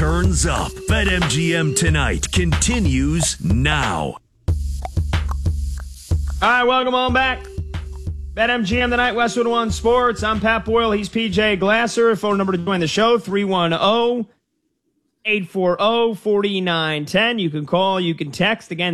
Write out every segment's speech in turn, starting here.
turns up. BetMGM Tonight continues now. All right, welcome on back. BetMGM Tonight, Westwood One Sports. I'm Pat Boyle. He's PJ Glasser. Phone number to join the show, 310-840-4910. You can call, you can text. Again,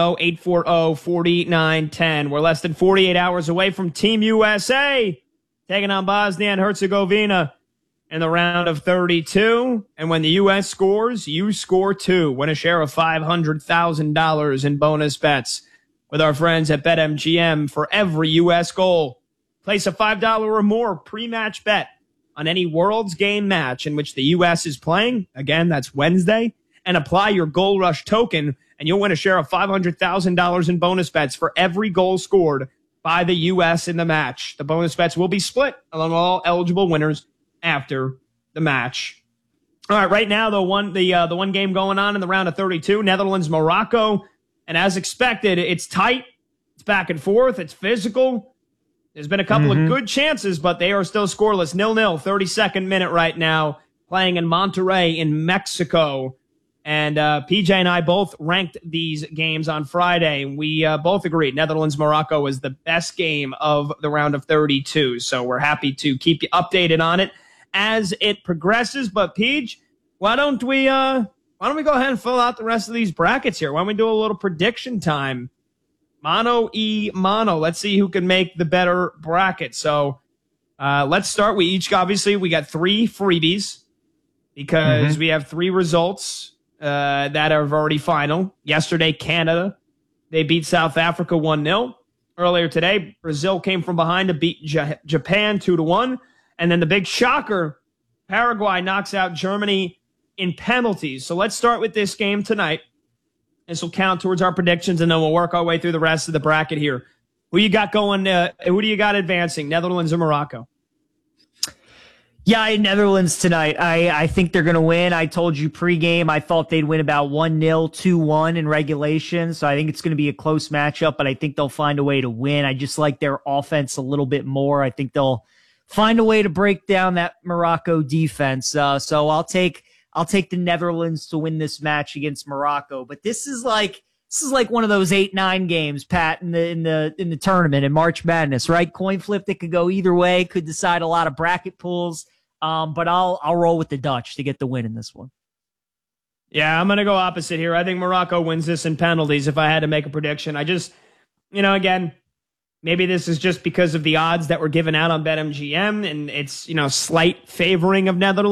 310-840-4910. We're less than 48 hours away from Team USA taking on Bosnia and Herzegovina in the round of 32. And when the U.S. scores, you score too. Win a share of $500,000 in bonus bets with our friends at BetMGM for every U.S. goal. Place a $5 or more pre-match bet on any World's Game match in which the U.S. is playing. Again, that's Wednesday. And apply your Goal Rush token, and you'll win a share of $500,000 in bonus bets for every goal scored by the U.S. in the match. The bonus bets will be split among all eligible winners after the match. All right, right now, the one game going on in the round of 32, Netherlands, Morocco. And as expected, it's tight. It's back and forth. It's physical. There's been a couple of good chances, but they are still scoreless. 0-0, 32nd minute right now, playing in Monterrey in Mexico. And PJ and I both ranked these games on Friday. We both agreed Netherlands-Morocco was the best game of the round of 32. So we're happy to keep you updated on it as it progresses. But, PJ, why don't we go ahead and fill out the rest of these brackets here? Why don't we do a little prediction time? Mano y mano. Let's see who can make the better bracket. So let's start. We got 3 freebies because we have 3 results that are already final. Yesterday, Canada, they beat South Africa 1-0. Earlier today, Brazil came from behind to beat Japan 2-1. And then the big shocker, Paraguay knocks out Germany in penalties. So let's start with this game tonight. This will count towards our predictions, and then we'll work our way through the rest of the bracket here. Who you got going? Who do you got advancing, Netherlands or Morocco? Yeah, I had Netherlands tonight. I think they're going to win. I told you pregame I thought they'd win about 1-0, 2-1 in regulation. So I think it's going to be a close matchup, but I think they'll find a way to win. I just like their offense a little bit more. I think they'll find a way to break down that Morocco defense. So I'll take the Netherlands to win this match against Morocco. But this is like one of those 8-9 games, Pat, in the tournament in March Madness, right? Coin flip that could go either way, could decide a lot of bracket pools. But I'll roll with the Dutch to get the win in this one. Yeah, I'm going to go opposite here. I think Morocco wins this in penalties if I had to make a prediction. I just, again, maybe this is just because of the odds that were given out on BetMGM, and it's, slight favoring of Netherlands.